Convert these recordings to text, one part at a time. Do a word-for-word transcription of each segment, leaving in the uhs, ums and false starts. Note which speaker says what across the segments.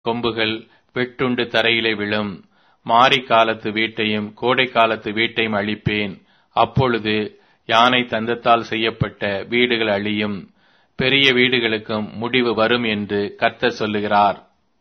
Speaker 1: கொம்புகள் வெட்டுண்டு தரையிலே விழும். மாரி காலத்து வீட்டையும் கோடை காலத்து வீட்டையும் அழிப்பேன். அப்பொழுது யானை தந்தத்தால் செய்யப்பட்ட வீடுகள் அழியும், பெரிய வீடுகளுக்கும் முடிவு வரும் என்று கர்த்தர் சொல்லுகிறார்.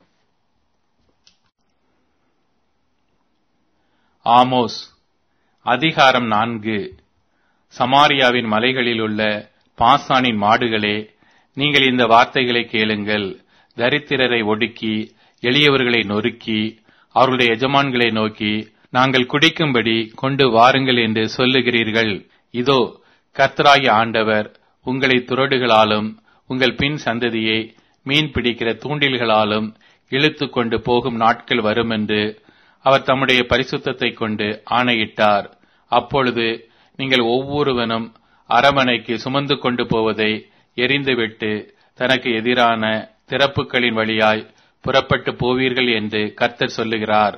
Speaker 1: ஆமோஸ் அதிகாரம் நான்கு. சமாரியாவின் மலைகளில் உள்ள பாசானின் மாடுகளே, நீங்கள் இந்த வார்த்தைகளை கேளுங்கள். தரித்திரரை ஒடுக்கி எளியவர்களை நொறுக்கி அவர்களுடைய எஜமான்களை நோக்கி, நாங்கள் குடிக்கும்படி கொண்டு வாருங்கள் என்று சொல்லுகிறீர்கள். இதோ, கர்த்தராகிய ஆண்டவர் உங்களை துறடுகளாலும் உங்கள் பின் சந்ததியை மீன் பிடிக்கிற தூண்டில்களாலும் இழுத்து கொண்டு போகும் நாட்கள் வரும் என்று அவர் தம்முடைய பரிசுத்தத்தை கொண்டு ஆணையிட்டார். அப்பொழுது நீங்கள் ஒவ்வொருவனும் அரமனைக்கு சுமந்து கொண்டு போவதை எரிந்துவிட்டு தனக்கு எதிரான திறப்புகளின் வழியாய் புறப்பட்டு போவீர்கள் என்று கர்த்தர் சொல்லுகிறார்.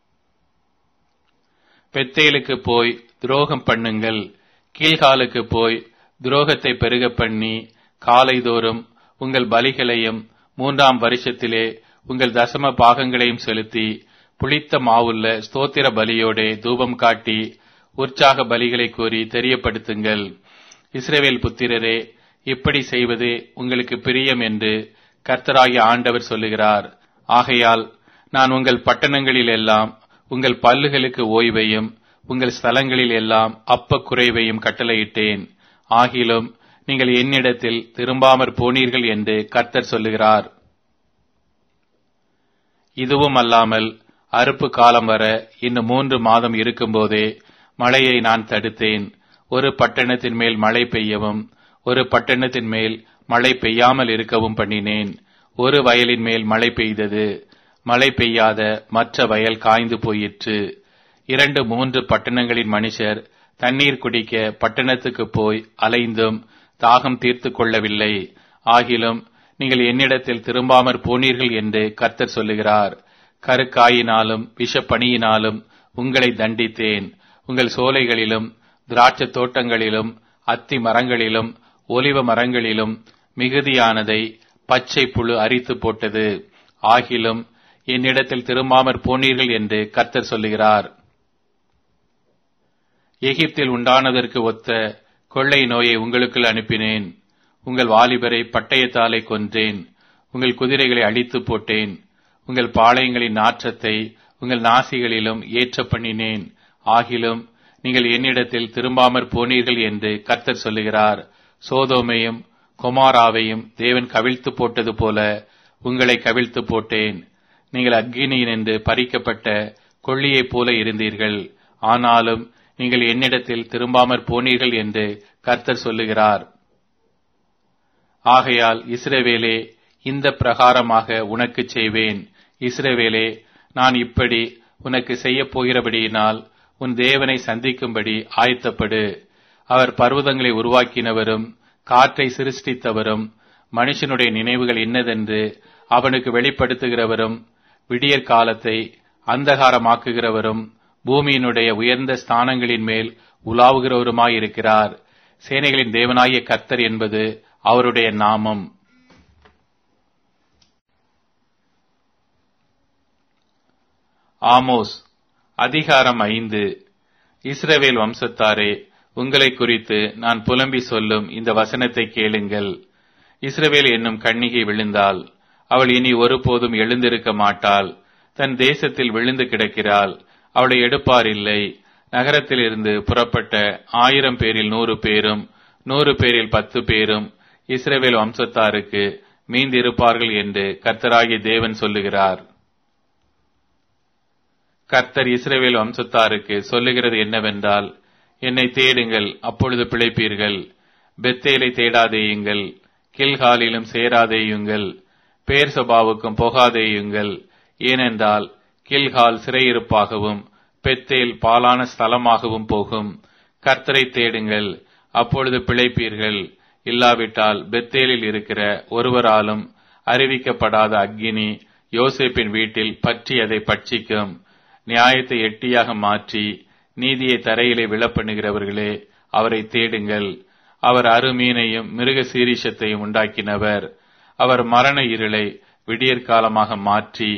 Speaker 1: பெத்தேலுக்கு போய் துரோகம் பண்ணுங்கள், கீழ்காலுக்கு போய் துரோகத்தை பெருக பண்ணி காலைதோறும் உங்கள் பலிகளையும் மூன்றாம் வருஷத்திலே உங்கள் தசம பாகங்களையும் செலுத்தி புளித்த மாவுள்ள ஸ்தோத்திர பலியோடே தூபம் காட்டி உற்சாக பலிகளை கூறி தெரியப்படுத்துங்கள். இஸ்ரவேல் புத்திரரே, இப்படி செய்வது உங்களுக்கு பிரியம் என்று கர்த்தராகிய ஆண்டவர் சொல்லுகிறார். ஆகையால் நான் உங்கள் பட்டணங்களில் எல்லாம் உங்கள் பல்லுகளுக்கு ஓய்வையும் உங்கள் ஸ்தலங்களில் எல்லாம் அப்ப குறைவையும் கட்டளையிட்டேன். ஆகிலும் நீங்கள் என்னிடத்தில் திரும்பாமற் போனீர்கள் என்று கர்த்தர் சொல்லுகிறார். இதுவும் அல்லாமல் அறுப்பு காலம் வர இன்னும் மூன்று மாதம் இருக்கும்போதே மழையை நான் தடுத்தேன். ஒரு பட்டணத்தின் மேல் மழை பெய்யவும் ஒரு பட்டணத்தின் மேல் மழை பெய்யாமல் இருக்கவும் பண்ணினேன். ஒரு வயலின் மேல் மழை பெய்தது, மழை பெய்யாத மற்ற வயல் காய்ந்து போயிற்று. இரண்டு மூன்று பட்டணங்களின் மனுஷர் தண்ணீர் குடிக்க பட்டணத்துக்கு போய் அலைந்தும் தாகம் தீர்த்து கொள்ளவில்லை. ஆகிலும் நீங்கள் என்னிடத்தில் திரும்பாமற் போனீர்கள் என்று கர்த்தர் சொல்லுகிறார். கருக்காயினாலும் விஷப்பணியினாலும் உங்களை தண்டித்தேன். உங்கள் சோலைகளிலும் திராட்சை தோட்டங்களிலும் அத்தி மரங்களிலும் ஒலிவ மரங்களிலும் மிகுதியானதை பச்சை புழு அரித்து போட்டது. ஆகிலும் என்னிடத்தில் திரும்பாமற் போனீர்கள் என்று கர்த்தர் சொல்லுகிறார். எகிப்தில் உண்டானதற்கு ஒத்த கொள்ளை நோயை உங்களுக்குள் அனுப்பினேன். உங்கள் வாலிபரை பட்டயத்தாலே கொன்றேன். உங்கள் குதிரைகளை அழித்து போட்டேன். உங்கள் பாளையங்களின் நாற்றத்தை உங்கள் நாசிகளிலும் ஏற்ற பண்ணினேன். ஆகிலும் நீங்கள் என்னிடத்தில் திரும்பாமற் போனீர்கள் என்று கர்த்தர் சொல்லுகிறார். சோதோமையும் கொமாராவையும் தேவன் கவிழ்த்து போட்டது போல உங்களை கவிழ்த்து போட்டேன். நீங்கள் அக்கினியினின்று பறிக்கப்பட்ட கொள்ளியைப் போல இருந்தீர்கள். ஆனாலும் நீங்கள் என்னிடத்தில் திரும்பாமற் போனீர்கள் என்று கர்த்தர் சொல்லுகிறார். ஆகையால் இஸ்ரவேலே, இந்த பிரகாரமாக உனக்கு செய்வேன். இஸ்ரவேலே, நான் இப்படி உனக்கு செய்ய போகிறபடியினால் உன் தேவனை சந்திக்கும்படி ஆயத்தப்படு. அவர் பர்வதங்களை உருவாக்கினவரும் காற்றை சிருஷ்டித்தவரும் மனுஷனுடைய நினைவுகள் இன்னதென்று அவனுக்கு வெளிப்படுத்துகிறவரும் விடியற் காலத்தை அந்தகாரமாக்குகிறவரும் பூமியினுடைய உயர்ந்த ஸ்தானங்களின் மேல் உலாவுகிறவருமாயிருக்கிறார். சேனைகளின் தேவனாகிய கர்த்தர் என்பது அவருடைய நாமம். ஆமோஸ் அதிகாரம் ஐந்து. இஸ்ரவேல் வம்சத்தாரே, உங்களை குறித்து நான் புலம்பி சொல்லும் இந்த வசனத்தை கேளுங்கள். இஸ்ரவேல் என்னும் கன்னிகை விழுந்தாள். அவள் இனி ஒருபோதும் எழுந்திருக்க மாட்டாள். தன் தேசத்தில் விழுந்து கிடக்கிறாள். அவளை எடுப்பார் இல்லை. நகரத்திலிருந்து புறப்பட்ட ஆயிரம் பேரில் நூறு பேரும் நூறு பேரில் பத்து பேரும் இஸ்ரவேல் வம்சத்தாருக்கு மீந்திருப்பார்கள் என்று கர்த்தராகிய தேவன் சொல்லுகிறார். கர்த்தர் இஸ்ரவேல் வம்சத்தாருக்கு சொல்லுகிறது என்னவென்றால், என்னை தேடுங்கள், அப்பொழுது பிழைப்பீர்கள். பெத்தேலை தேடாதேயுங்கள், கில்காலிலும் சேராதேயுங்கள், பேர்சபாவுக்கும் போகாதேயுங்கள். ஏனென்றால் கில்கால் சிறையிருப்பாகவும் பெத்தேல் பாலான ஸ்தலமாகவும் போகும். கர்த்தரை தேடுங்கள், அப்பொழுது பிழைப்பீர்கள். இல்லாவிட்டால் பெத்தேலில் இருக்கிற ஒருவராலும் அறிவிக்கப்படாத அக்கினி யோசேப்பின் வீட்டில் பற்றி அதை பட்சிக்கும். நியாயத்தை எட்டியாக மாற்றி நீதியை தரையிலே விழப்பண்ணுகிறவர்களே, அவரை தேடுங்கள். அவர் அருமீனையும் மிருக சீரிஷத்தையும் உண்டாக்கினவர். அவர் மரண இருளை விடியற்காலமாக மாற்றி